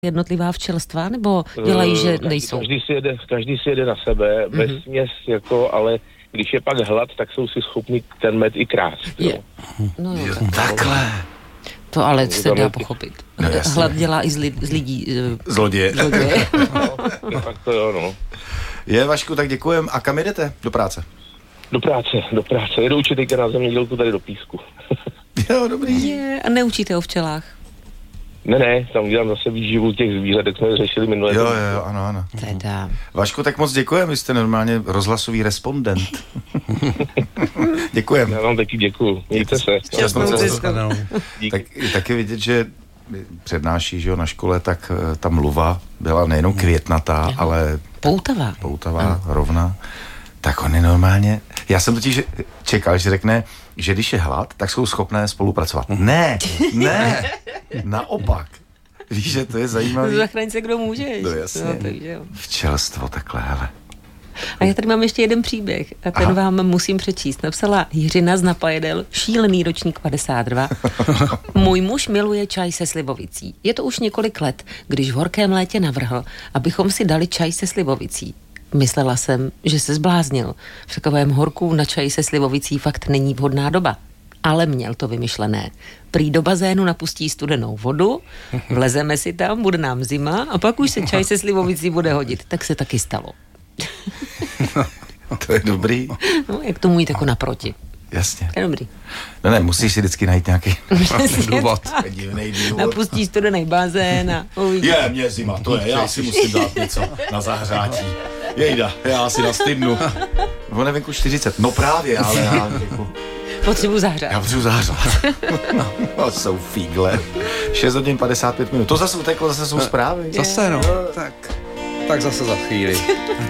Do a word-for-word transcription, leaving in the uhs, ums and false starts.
jednotlivá včelstva, nebo dělají, že nejsou? Každý si jede, každý si jede na sebe, mm-hmm. vesměs jako, ale když je pak hlad, tak jsou si schopni ten med i krást. Je. No jo, tak. Takhle. To ale no, se dá pochopit. No, hlad dělá i z, li, z lidí. Zloděje. Zloděje. No, tak to jo, no. Je, Vašku, tak děkujem. A kam jdete? Do práce? Do práce, do práce. Jedu učit teďka na zemědělku tady do Písku. Jo, dobrý. Je, a neučíte o včelách? Ne, ne, tam dělám zase výživu těch zvířat, jak jsme řešili minulé. Jo, jo, jo, ano, ano. Teda. Vašku, tak moc děkujem, vy jste normálně rozhlasový respondent. Děkujem. Já vám taky děkuju, mějte se. Tak, taky vidět, že přednáší, že jo, na škole, tak ta mluva byla nejenom květnatá, no. ale... Poutavá. Poutavá, no. rovná. Tak on je normálně... Já jsem totiž čekal, že řekne, že když je hlad, tak jsou schopné spolupracovat. Ne, ne, naopak. Víš, že to je zajímavé. Zachraň se, kdo můžeš. No jasně. No, takže jo. Včelstvo takhle, hele. A já tady mám ještě jeden příběh a ten Aha. vám musím přečíst. Napsala Jiřina z Napajedel, šílený ročník padesát dva. Můj muž miluje čaj se slivovicí. Je to už několik let, když v horkém létě navrhl, abychom si dali čaj se slivovicí. Myslela jsem, že se zbláznil. V takovém horku na čaj se slivovicí fakt není vhodná doba. Ale měl to vymyšlené. Prý do bazénu napustí studenou vodu, vlezeme si tam, bude nám zima a pak už se čaj se slivovicí bude hodit. Tak se taky stalo. To je dobrý. No, jak tomu jít jako naproti. Jasně. To je dobrý. No ne, musíš si vždycky najít nějaký důvod. Divnej důvod. Napustí studený bazén a uvidí. Je, mě zima, to je, já si musím dát něco na zahřátí. Jejda, já si nastydnu. No nevenku čtyřicet, no právě, ale já jako... Potřebuji zahřát. Já potřebuji zahřát. No, jsou fígle. šest hodin padesát pět minut. To zase uteklo, zase jsou zprávy. Zase no, tak, tak zase za chvíli.